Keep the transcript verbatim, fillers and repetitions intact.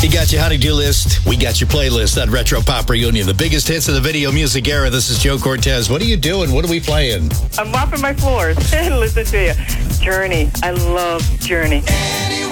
He got your honey-do list. We got your playlist on Retro Pop Reunion. The biggest hits of the video music era. This is Joe Cortez. What are you doing? What are we playing? I'm mopping my floors. Listen to you. Journey. I love Journey.